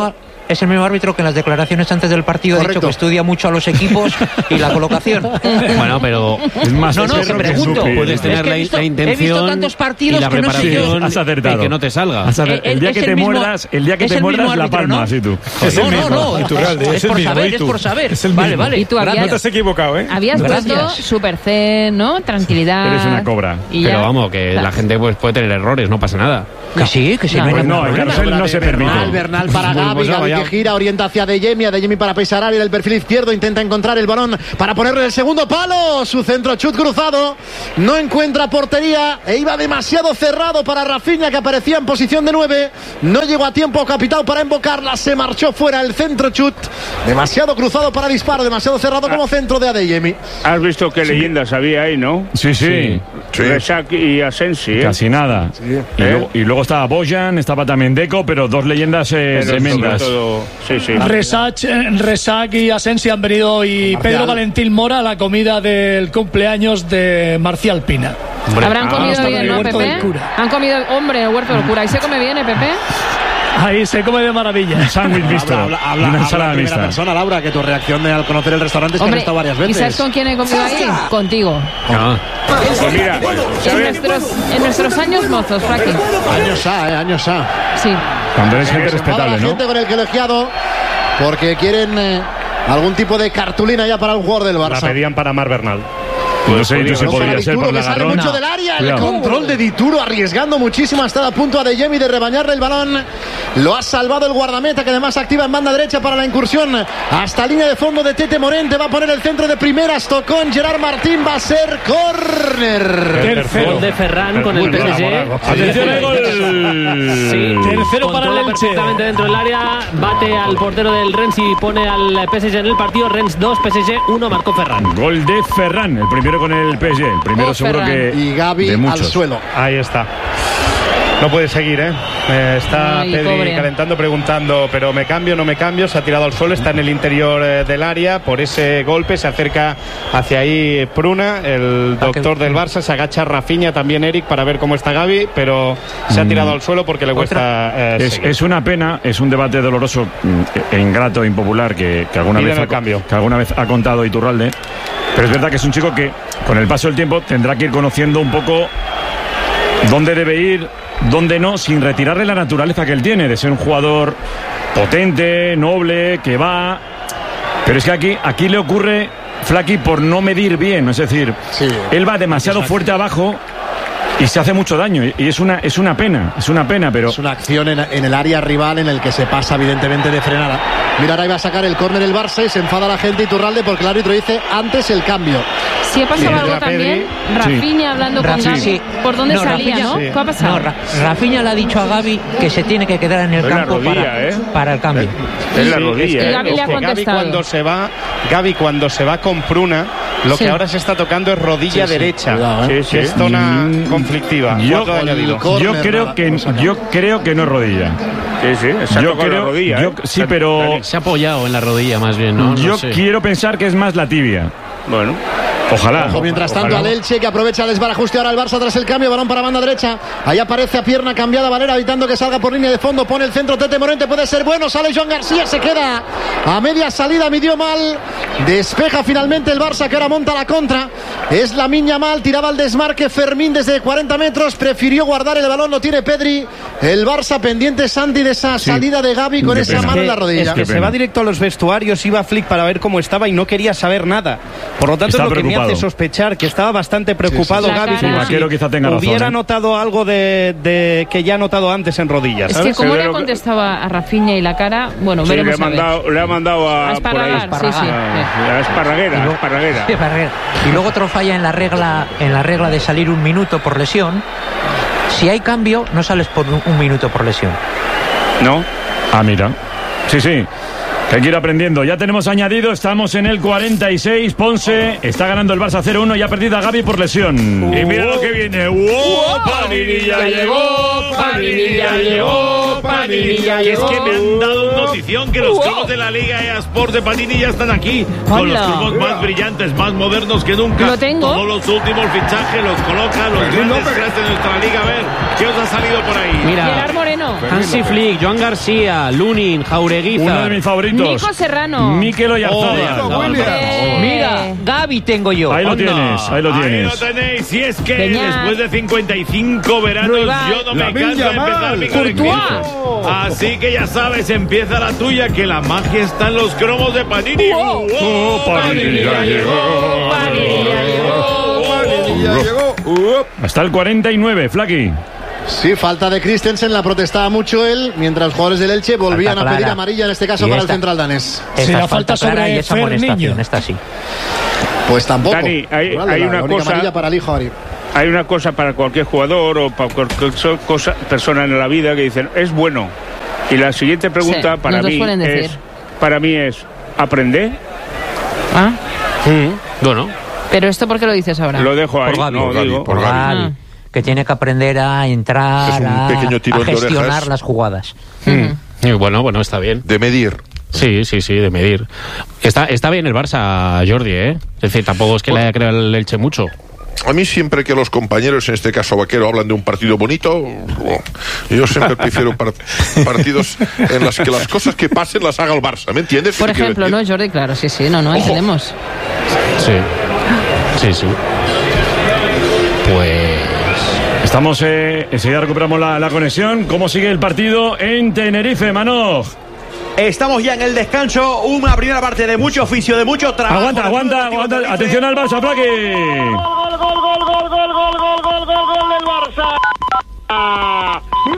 es el mismo árbitro que en las declaraciones antes del partido Correcto. ha dicho que estudia mucho a los equipos y la colocación. Bueno, pero es más, no, no, es que pregunto. Puedes tener es que la, he visto, la intención he visto tantos partidos y la que no sé yo. preparación Has acertado. y que no te salga. Has acer- el día Es que el te mismo- muerdas, el día que es te el mismo muerdas la árbitro, palma, ¿no? así tú. Es el No, mismo, no, no. Iturralde, Es es el por mismo, saber, y es tú. por saber. Es el Vale, mismo. vale. Y tú No habías, te has equivocado, ¿eh? habías puesto Gracias. super zen, ¿no? Tranquilidad. Eres una cobra. Y Pero ya. vamos, que la gente pues, puede tener errores, no pasa nada. Que sí, que sí. No. No, hay Pues ningún no, el problema. carrusel no se permite. Bernal, Bernal para Gavi, Pues Gavi vaya. que gira, orienta hacia Adeyemi, Adeyemi para Pesarari del perfil izquierdo, intenta encontrar el balón para ponerle el segundo palo, su centro chut cruzado, no encuentra portería e iba demasiado cerrado para Rafinha, que aparecía en posición de nueve, no llegó a tiempo Capitao para invocarla, se marchó fuera el centro chut, demasiado cruzado para disparo, demasiado cerrado como centro de Adeyemi. Has visto qué leyendas había ahí, ¿no? Sí, sí. Resac y Asensi, ¿eh? Casi nada. Y, ¿Eh? luego, y luego estaba Bojan, estaba también Deco, pero dos leyendas eh, Pero tremendas. sobre todo- sí, sí. Resac, eh, Resac y Asensi han venido y Marcial. Pedro Valentín Mora a la comida del cumpleaños de Marcial Pina. Habrán Ah, comido está bien, en el ¿no, huerto Pepe? del cura. Han comido, hombre, el huerto del cura. ¿Y se come bien, ¿eh, Pepe? Ahí se come de maravilla. Sándwich visto. Habla, habla, y habla, una habla ensalada en primera mixta. persona, Laura, que tu reacción al conocer el restaurante es que han Hombre, estado varias ¿y veces. sabes con quién he comido ahí? Contigo. Ah. Pues mira, En ¿sabes? nuestros, en nuestros años mozos, Fraki. Años A, eh, años A. Sí. Cuando eres gente Se enfada respetable, la ¿no? gente con el colegiado porque quieren eh, algún tipo de cartulina ya para un jugador del La Barça. pedían para Mar Bernal. No sé yo si Balón para podría ser Dituro, por la que sale garrona. mucho del área, el Cuidado. control de Dituro arriesgando muchísimo, ha estado a punto a Adeyemi de rebañarle el balón, lo ha salvado el guardameta, que además activa en banda derecha para la incursión hasta línea de fondo de Tete Morente, va a poner el centro de primeras, tocó en Gerard Martín, va a ser córner. Tercero. Gol de Ferran con el P S G. Atención al gol. Sí, Tercero para el controla Elche. perfectamente dentro del área, bate al portero del Rennes y pone al P S G en el partido. Rennes dos, P S G uno, marcó Ferran. Gol de Ferran, el primero con el P S G. El primero Oh, seguro Ferran. que Y Gavi de al muchos. suelo. Ahí está. No puede seguir, ¿eh? Eh, está Ay, Pedri pobre. calentando, preguntando, pero me cambio, no me cambio. Se ha tirado al suelo, está en el interior eh, del área. Por ese golpe se acerca hacia ahí Pruna, el doctor del Barça. Se agacha Rafinha, también Eric, para ver cómo está Gavi, pero se ha tirado al suelo porque le cuesta. eh, Es, seguir. es una pena, es un debate doloroso, mm, e ingrato, impopular, que, que alguna Piden vez el ha, cambio. que alguna vez ha contado Iturralde. Pero es verdad que es un chico que, con el paso del tiempo, tendrá que ir conociendo un poco dónde debe ir, dónde no, sin retirarle la naturaleza que él tiene, de ser un jugador potente, noble, que va. Pero es que aquí, aquí le ocurre, Flaky, por no medir bien. Es decir, Sí. él va demasiado fuerte abajo y se hace mucho daño. Y es una, es una pena, es una pena, pero... Es una acción en, en el área rival en el que se pasa evidentemente de frenada. Mira, ahora iba a sacar el córner el Barça y se enfada la gente Iturralde porque el árbitro dice antes el cambio. Si ha pasado Sí. algo Pedri. también, Rafinha hablando con Rafinha, Gavi. sí. ¿Por dónde No, salía, Rafinha- no? sí. ¿Qué ha pasado? No, Ra- Rafinha le ha dicho a Gavi que se tiene que quedar en el Es la campo rodilla, para, ¿eh? para el cambio. Es la Sí, rodilla, es que ¿eh? Gavi le ha Es que Gavi contestado. cuando se va, Gavi cuando se va con Pruna, lo Sí. que ahora se está tocando es rodilla Sí, sí, derecha, cuidado, ¿eh? que Sí, sí. es zona Mm, conflictiva. yo- Cuatro de añadido. Córner, Yo creo nada, que lo saca. yo creo que no es rodilla. Sí, sí, se ha Yo tocado creo, la rodilla. yo- ¿eh? sí, pero Se ha apoyado en la rodilla más bien, ¿no? No yo sé. quiero pensar que es más la tibia. Bueno. Ojalá. Ojo, mientras tanto Ojalá. al Elche, que aprovecha el desbarajuste ahora el Barça tras el cambio, balón para banda derecha, ahí aparece a pierna cambiada Valera evitando que salga por línea de fondo, pone el centro Tete Morente, puede ser bueno, sale Joan García, se queda a media salida, midió mal, despeja finalmente el Barça que ahora monta la contra, es la miña mal, tiraba al desmarque Fermín desde cuarenta metros, prefirió guardar el balón, lo tiene Pedri, el Barça pendiente Santi de esa salida de Gavi con Qué esa pena. mano en la Es rodilla. que Qué se pena. va directo a los vestuarios, iba Flick para ver cómo estaba y no quería saber nada. Por lo tanto, Está es lo que me preocupado. hace sospechar que estaba bastante preocupado Sí, sí. Gavi. La como cara. si Vaquero quizá tenga razón, hubiera ¿eh? notado algo de, de que ya ha notado antes en rodillas. Es que ¿sabes? como Se le ve ha lo que- contestado a Rafinha y la cara, bueno, Sí, le, veremos ha a ver. mandado, le ha mandado a, A por ahí. esparragar, sí, sí. A- a esparraguera, Y luego- esparraguera. Sí, Ferrer. Y luego otro falla en la regla en la regla de salir un minuto por lesión. Si hay cambio, no sales por un, un minuto por lesión. ¿No? Ah, mira. Sí, sí. Hay que ir aprendiendo. Ya tenemos añadido, estamos en el cuarenta y seis. Ponce está ganando el Barça cero uno y ha perdido a Gavi por lesión. Y mira lo que viene. ¡Wow! Panini ya llegó, Panini ya llegó, Panini Panini, que es que me han dado una notición que los cromos de la Liga E A Sport de Panini ya están aquí, con los cromos más brillantes, más modernos que nunca. Lo tengo. Todos los últimos fichajes los coloca los grandes cracks de nuestra liga. A ver, ¿qué os ha salido por ahí? Mira, Gerard Moreno, Hansi Flick, Joan García, Lunin, Jaureguiza. Uno de mis favoritos. Nico Serrano, Mikel Oyarzabal. Oh, mira, Gaby tengo yo. Ahí lo Anda. tienes, ahí lo Ahí tienes. lo tenéis. Y es que Peña. después de cincuenta y cinco veranos Ruibal. yo no me Lamine canso de empezar Yamal. mi Courtois. colección. Así que ya sabes, empieza la tuya, que la magia está en los cromos de Panini. Wow. Oh, Panini ya llegó. Panini ya llegó. Panini ya llegó. Hasta el cuarenta y nueve, Flaky. Sí, falta de Christensen, la protestaba mucho él, mientras los jugadores del Elche volvían Falta a pedir clara. amarilla, en este caso Y para esta- el central danés. Esta Sí, la es falta clara sobre y esa Fer amonestación, Niño. esta sí. Pues tampoco. Dani, hay- Vale, hay la- una la única cosa- amarilla para el hijo Ari. Hay una cosa para cualquier jugador o para cualquier so- cosa, persona en la vida que dicen, es bueno. Y la siguiente pregunta Sí, para nos lo mí suelen decir. es, para mí es, ¿aprender? Ah, Bueno, pero esto ¿por qué lo dices ahora? Lo dejo ahí, Por Gavi, no por Gavi, digo. por Gavi. Ah. Gavi, que tiene que aprender a entrar, Es un a, pequeño tirón a de gestionar orejas. las jugadas. y bueno, bueno, está bien. De medir. Sí, sí, sí, de medir. Está, está bien el Barça, Jordi, ¿eh? Es decir, tampoco es que le haya creado el Elche mucho. A mí siempre que los compañeros, en este caso Vaquero, hablan de un partido bonito, yo siempre prefiero par- partidos en los que las cosas que pasen las haga el Barça, ¿me entiendes? Por ¿Qué quiero ejemplo, decir? ¿no, Jordi? Claro, sí, sí, no, no, entendemos. Sí, sí, sí. Pues... Estamos, eh, enseguida recuperamos la, la conexión. ¿Cómo sigue el partido en Tenerife, Manoj? Estamos ya en el descanso, una primera parte de mucho oficio, de mucho trabajo. Aguanta, aguanta, aguanta. Atención al Barça, Flaky. Gol, gol, gol, gol, gol, gol, gol, gol, gol, gol, gol del Barça.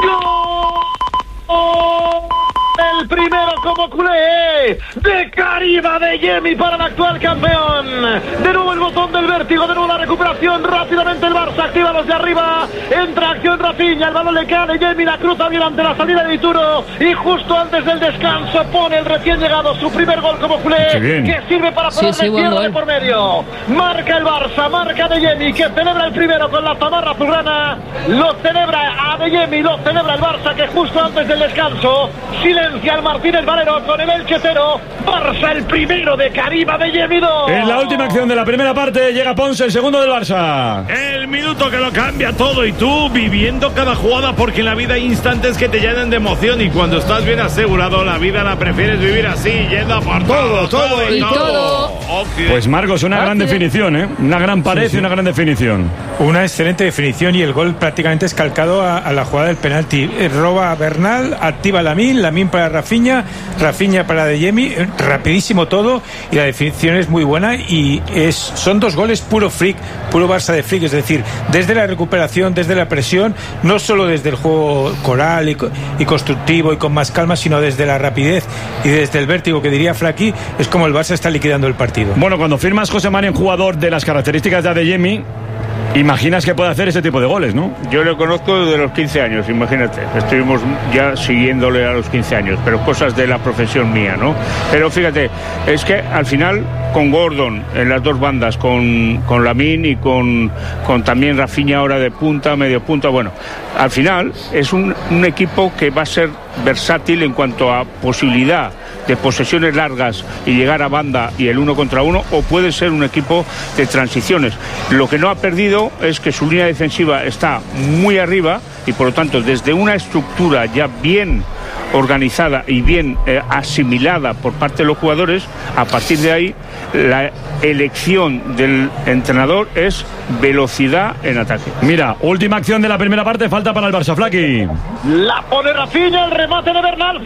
Gol. El primero como culé de Karim Adeyemi para el actual campeón. De nuevo el botón del vértigo, de nuevo la recuperación. Rápidamente el Barça activa los de arriba. Entra acción Rafinha, el balón le cae a Adeyemi, la cruza bien ante la salida de Dituro. Y justo antes del descanso pone el recién llegado su primer gol como culé. Qué bien. Que sirve para Sí, ponerle sí, buen cierre gol. de por medio. Marca el Barça, marca Adeyemi, que celebra el primero con la tabarra azulgrana. Lo celebra Adeyemi, lo celebra el Barça, que justo antes del descanso silencia al Martínez Valero con el Elche cero. Barça el primero de Karim Adeyemi dos. En la última acción de la primera parte llega Ponce, el segundo del Barça. El minuto que lo cambia todo y tú viviendo cada jugada, porque en la vida hay instantes que te llenan de emoción y cuando estás bien asegurado la vida la prefieres vivir así, yendo por todo, Todo, todo y y todo. Occidente. Pues Marcos, una gran Occidente. definición, ¿eh? Una gran pared Sí, sí. y una gran definición. Una excelente definición y el gol prácticamente es calcado a, a la jugada del penalti. Eh, Roba a Bernal, activa Lamine, Lamine para Rafinha, Rafinha para Adeyemi, eh, rapidísimo todo y la definición es muy buena y es son dos goles puro Flick, puro Barça de Flick, es decir, desde la recuperación, desde la presión, no solo desde el juego coral y, co- y constructivo y con más calma, sino desde la rapidez y desde el vértigo que diría Flaky, es como el Barça está liquidando el partido. Bueno, cuando firmas José María, un jugador de las características de Adeyemi, imaginas que puede hacer ese tipo de goles, ¿no? Yo le conozco desde los quince años, imagínate. Estuvimos ya siguiéndole a los quince años, pero cosas de la profesión mía, ¿no? Pero fíjate, es que al final con Gordon en las dos bandas, con, con Lamine y con, con también Rafinha ahora de punta, medio punta, bueno, al final es un, un equipo que va a ser versátil en cuanto a posibilidad de posesiones largas y llegar a banda y el uno contra uno, o puede ser un equipo de transiciones. Lo que no ha perdido es que su línea defensiva está muy arriba y por lo tanto desde una estructura ya bien organizada y bien eh, asimilada por parte de los jugadores, a partir de ahí la elección del entrenador es velocidad en ataque. Mira, última acción de la primera parte, falta para el Barça, Flaky. La pone Rafinha, el remate de Bernal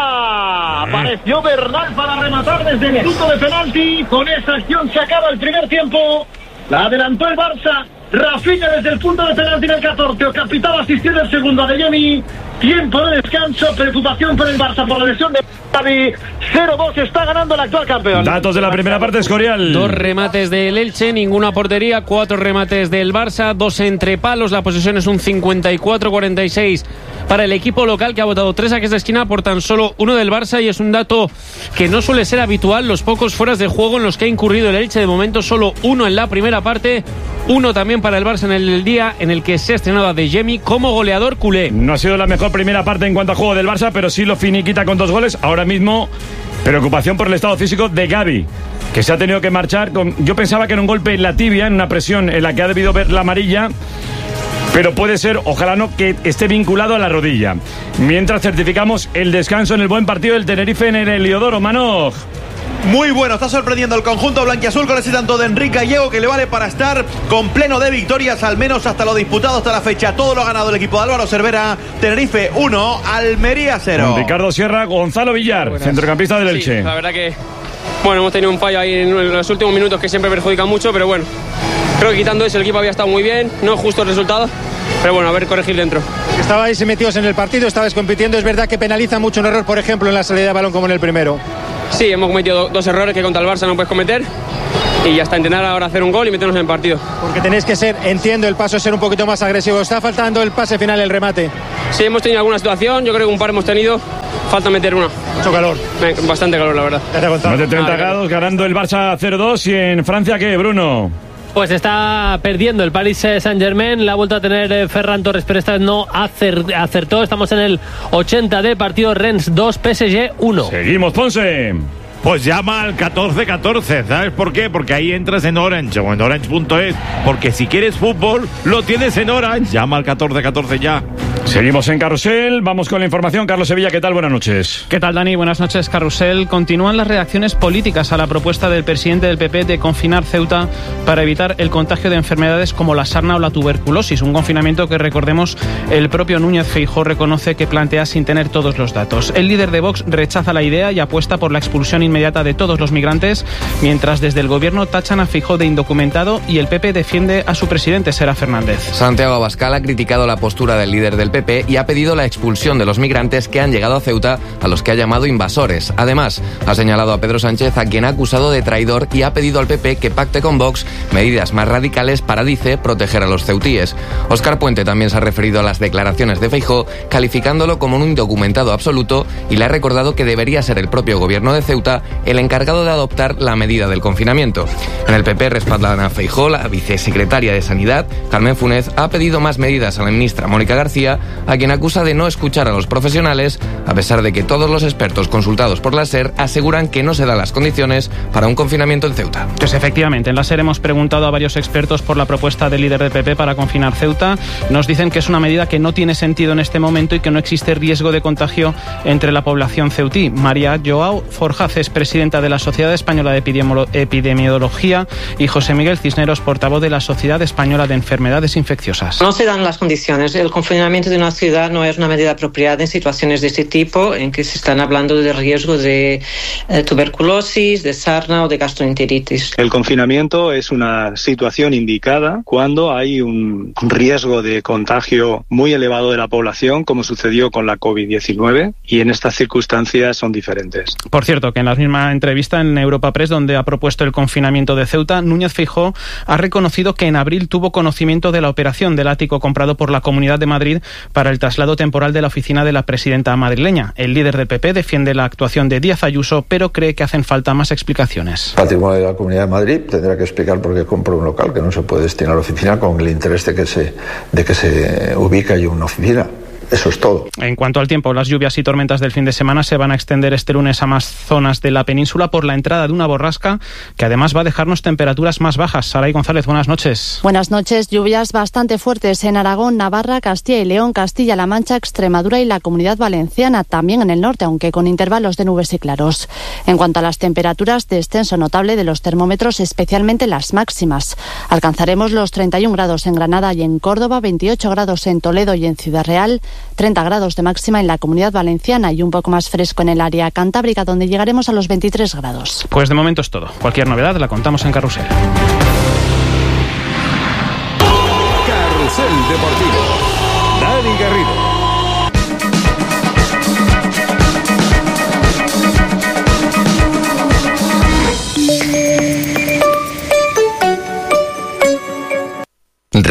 fuera. Apareció Bernal para rematar desde el punto de penalti. Con esa acción se acaba el primer tiempo. La adelantó el Barça. Rafinha desde el punto de penalti en el catorce. Capitán asistió del segundo de Adeyemi. Tiempo de descanso. Preocupación por el Barça por la lesión de Xavi. cero dos está ganando el actual campeón. Datos de la primera parte, Escorial. Dos remates del Elche, ninguna portería, cuatro remates del Barça, dos entre palos, la posesión es un cincuenta y cuatro cuarenta y seis para el equipo local, que ha votado tres saques de esquina por tan solo uno del Barça, y es un dato que no suele ser habitual, los pocos fueras de juego en los que ha incurrido el Elche. De momento solo uno en la primera parte, uno también para el Barça en el día en el que se ha estrenado a Adeyemi como goleador culé. No ha sido la mejor primera parte en cuanto a juego del Barça, pero sí lo finiquita con dos goles. Ahora mismo preocupación por el estado físico de Gavi, que se ha tenido que marchar con... Yo pensaba que era un golpe en la tibia, en una presión en la que ha debido ver la amarilla, pero puede ser, ojalá no, que esté vinculado a la rodilla. Mientras certificamos el descanso en el buen partido del Tenerife en el Heliodoro. Manoj. Muy bueno, está sorprendiendo el conjunto blanquiazul con ese tanto de Enrique Gallego, que le vale para estar con pleno de victorias, al menos hasta lo disputado hasta la fecha. Todo lo ha ganado el equipo de Álvaro Cervera. Tenerife uno, Almería cero. Con Ricardo Sierra, Gonzalo Villar, Buenas. centrocampista del Elche. Sí, la verdad que, bueno, hemos tenido un fallo ahí en los últimos minutos que siempre perjudica mucho, pero bueno, creo que quitando eso el equipo había estado muy bien, no justo el resultado, pero bueno, a ver, corregir dentro. Estabais metidos en el partido, estabais compitiendo, es verdad que penaliza mucho un error, por ejemplo, en la salida de balón como en el primero. Sí, hemos cometido dos errores que contra el Barça no puedes cometer, y ya está, intentar ahora hacer un gol y meternos en el partido. Porque tenéis que ser, entiendo, el paso es ser un poquito más agresivo. Está faltando el pase final, el remate. Sí, hemos tenido alguna situación, yo creo que un par hemos tenido, falta meter una. Mucho calor. Bastante calor, la verdad. Más de treinta grados, ganando el Barça cero dos. ¿Y en Francia qué, Bruno? Pues está perdiendo el Paris Saint-Germain, la ha vuelto a tener Ferran Torres, pero esta vez no acertó. Estamos en el ochenta de partido. Rennes dos, P S G uno. Seguimos, Ponce. Pues llama al catorce catorce, ¿sabes por qué? Porque ahí entras en Orange o en orange punto es, porque si quieres fútbol, lo tienes en Orange. Llama al catorce catorce ya. Seguimos en Carrusel, vamos con la información. Carlos Sevilla, ¿qué tal? Buenas noches. ¿Qué tal, Dani? Buenas noches, Carrusel. Continúan las reacciones políticas a la propuesta del presidente del P P de confinar Ceuta para evitar el contagio de enfermedades como la sarna o la tuberculosis, un confinamiento que, recordemos, el propio Núñez Feijóo reconoce que plantea sin tener todos los datos. El líder de Vox rechaza la idea y apuesta por la expulsión inmediata de todos los migrantes, mientras desde el gobierno tachan a Feijóo de indocumentado y el P P defiende a su presidente, Sera Fernández. Santiago Abascal ha criticado la postura del líder del P P y ha pedido la expulsión de los migrantes que han llegado a Ceuta, a los que ha llamado invasores. Además, ha señalado a Pedro Sánchez, a quien ha acusado de traidor, y ha pedido al P P que pacte con Vox medidas más radicales para, dice, proteger a los ceutíes. Óscar Puente también se ha referido a las declaraciones de Feijóo, calificándolo como un indocumentado absoluto, y le ha recordado que debería ser el propio gobierno de Ceuta el encargado de adoptar la medida del confinamiento. En el P P respaldan a Feijóo. La vicesecretaria de Sanidad, Carmen Funes, ha pedido más medidas a la ministra Mónica García, a quien acusa de no escuchar a los profesionales, a pesar de que todos los expertos consultados por la SER aseguran que no se dan las condiciones para un confinamiento en Ceuta. Pues efectivamente, en la SER hemos preguntado a varios expertos por la propuesta del líder del P P para confinar Ceuta. Nos dicen que es una medida que no tiene sentido en este momento y que no existe riesgo de contagio entre la población ceutí. María Joao Forjaz es presidenta de la Sociedad Española de Epidemiología y José Miguel Cisneros, portavoz de la Sociedad Española de Enfermedades Infecciosas. No se dan las condiciones. El confinamiento de una ciudad no es una medida apropiada en situaciones de este tipo, en que se están hablando de riesgo de eh, tuberculosis, de sarna o de gastroenteritis. El confinamiento es una situación indicada cuando hay un riesgo de contagio muy elevado de la población, como sucedió con la COVID diecinueve, y en estas circunstancias son diferentes. Por cierto, que en la misma entrevista en Europa Press, donde ha propuesto el confinamiento de Ceuta, Núñez Feijóo ha reconocido que en abril tuvo conocimiento de la operación del ático comprado por la Comunidad de Madrid para el traslado temporal de la oficina de la presidenta madrileña. El líder del P P defiende la actuación de Díaz Ayuso, pero cree que hacen falta más explicaciones. Patrimonio de la Comunidad de Madrid tendrá que explicar por qué compró un local que no se puede destinar a la oficina con el interés de que se, de que se ubique allí una oficina. Eso es todo. En cuanto al tiempo, las lluvias y tormentas del fin de semana se van a extender este lunes a más zonas de la península por la entrada de una borrasca que además va a dejarnos temperaturas más bajas. Saray González, buenas noches. Buenas noches. Lluvias bastante fuertes en Aragón, Navarra, Castilla y León, Castilla-La Mancha, Extremadura y la Comunidad Valenciana, también en el norte, aunque con intervalos de nubes y claros. En cuanto a las temperaturas, descenso notable de los termómetros, especialmente las máximas. Alcanzaremos los treinta y un grados en Granada y en Córdoba, veintiocho grados en Toledo y en Ciudad Real, treinta grados de máxima en la Comunidad Valenciana y un poco más fresco en el área cantábrica, donde llegaremos a los veintitrés grados. Pues de momento es todo. Cualquier novedad la contamos en Carrusel. Carrusel Deportivo. Dani Garrido.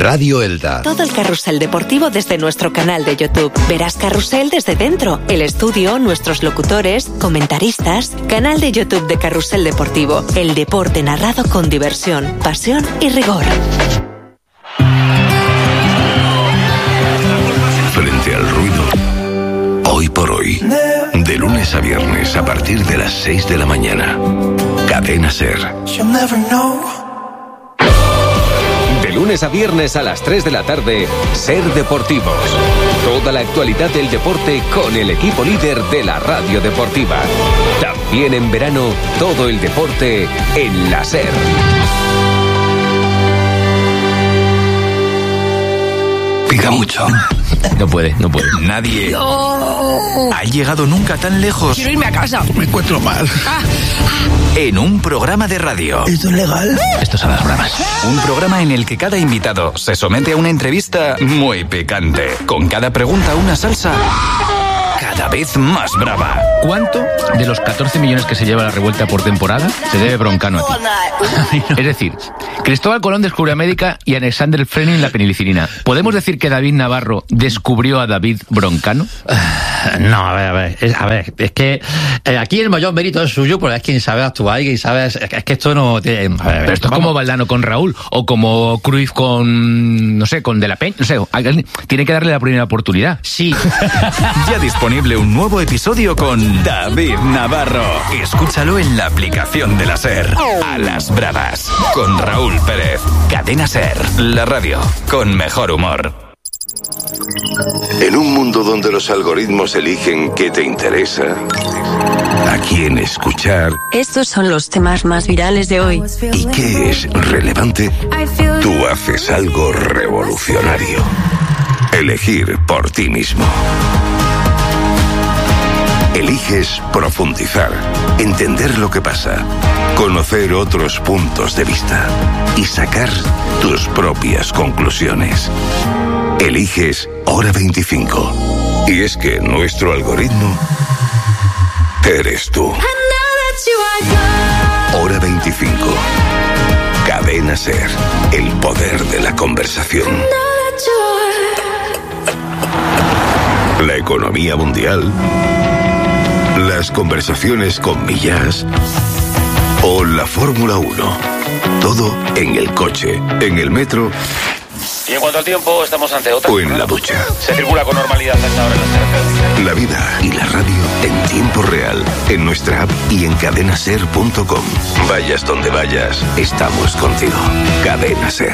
Radio Elda. Todo el carrusel deportivo desde nuestro canal de YouTube. Verás Carrusel desde dentro, el estudio, nuestros locutores, comentaristas. Canal de YouTube de Carrusel Deportivo. El deporte narrado con diversión, pasión y rigor. Frente al ruido, hoy por hoy, de lunes a viernes a partir de las seis de la mañana. Cadena SER. De lunes a viernes a las tres de la tarde, SER Deportivos. Toda la actualidad del deporte con el equipo líder de la radio deportiva. También en verano, todo el deporte en la SER. Pica mucho. No puede, no puede. Nadie no. ha llegado nunca tan lejos. Quiero irme a casa. Me encuentro mal. Ah. En un programa de radio. ¿Esto es legal? Esto son las bravas. Un programa en el que cada invitado se somete a una entrevista muy picante. Con cada pregunta una salsa cada vez más brava. ¿Cuánto de los catorce millones que se lleva la revuelta por temporada se debe Broncano a ti? Es decir, Cristóbal Colón descubrió América y Alexander Fleming la penicilina. ¿Podemos decir que David Navarro descubrió a David Broncano? No, a ver, a ver, es, a ver, es que eh, aquí el mayor mérito es suyo, porque es quien sabe actuar y quien sabe, es, es que esto no tiene... A ver, Pero esto es como Valdano con Raúl, o como Cruyff con, no sé, con De la Peña, no sé, tiene que darle la primera oportunidad. Sí. Ya disponible un nuevo episodio con David Navarro. Escúchalo en la aplicación de la SER. A las bravas, con Raúl Pérez. Cadena SER, la radio con mejor humor. En un mundo donde los algoritmos eligen qué te interesa, a quién escuchar Estos son los temas más virales de hoy. y qué es relevante, tú haces algo revolucionario. Elegir por ti mismo. Eliges profundizar, entender lo que pasa, conocer otros puntos de vista y sacar tus propias conclusiones. Eliges Hora veinticinco. Y es que nuestro algoritmo eres tú. Hora veinticinco. Cadena SER. El poder de la conversación. La economía mundial. Las conversaciones con Millás. O la Fórmula uno. Todo en el coche, en el metro. Y en cuanto al tiempo, estamos ante otra. O en la ducha. Se circula con normalidad a esta hora en las carreteras. La vida y la radio en tiempo real, en nuestra app y en cadena ser punto com. Vayas donde vayas, estamos contigo. Cadena SER.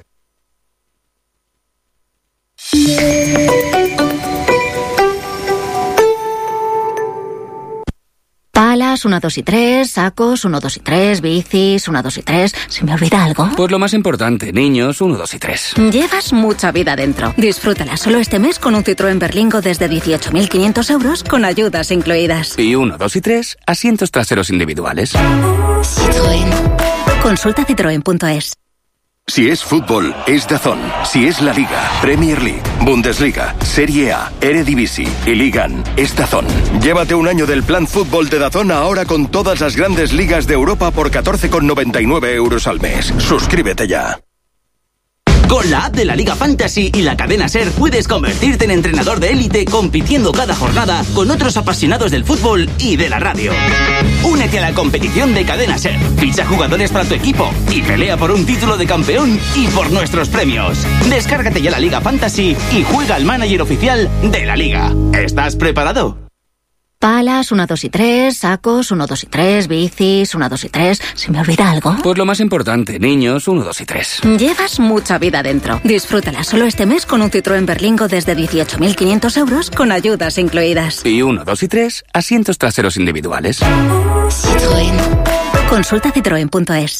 Palas, uno, dos y tres, sacos, uno, dos y tres, bicis, uno, dos y tres. ¿Se me olvida algo? Pues lo más importante, niños, uno, dos y tres. Llevas mucha vida dentro. Disfrútala solo este mes con un Citroën Berlingo desde dieciocho mil quinientos euros con ayudas incluidas. Y uno, dos y tres, asientos traseros individuales. Citroën. Consulta citroen punto es. Si es fútbol, es DAZN. Si es la Liga, Premier League, Bundesliga, Serie A, Eredivisie y Ligan, es DAZN. Llévate un año del plan fútbol de DAZN ahora con todas las grandes ligas de Europa por catorce con noventa y nueve euros al mes. Suscríbete ya. Con la app de la Liga Fantasy y la cadena SER puedes convertirte en entrenador de élite compitiendo cada jornada con otros apasionados del fútbol y de la radio. Únete a la competición de cadena SER, ficha jugadores para tu equipo y pelea por un título de campeón y por nuestros premios. Descárgate ya la Liga Fantasy y juega al manager oficial de la Liga. ¿Estás preparado? Palas, uno, dos y tres, sacos, uno, dos y tres, bicis, uno, dos y tres. ¿Se me olvida algo? Pues lo más importante, niños, uno, dos y tres. Llevas mucha vida dentro. Disfrútala solo este mes con un Citroën Berlingo desde dieciocho mil quinientos euros con ayudas incluidas. Y uno, dos y tres, asientos traseros individuales. Citroën. Consulta citroen punto es.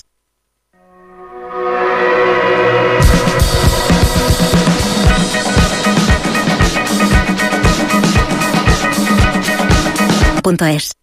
Punto es.